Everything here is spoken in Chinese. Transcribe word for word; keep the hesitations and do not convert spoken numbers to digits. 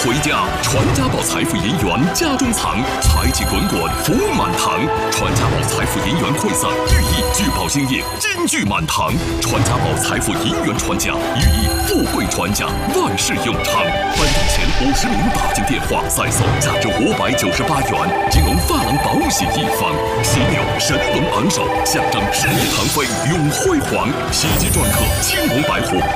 回家。传家宝财富银元家中藏，财气滚滚福满堂。传家宝财富银元馈赠，寓意聚宝兴业，金聚满堂。传家宝财富银元传家，寓意富贵传家，万事永昌。本地前五十名打进电话，再送价值五百九十八元金龙发廊宝喜一方。喜牛神龙昂首，象征事业腾飞永辉煌。喜极篆刻青龙白虎。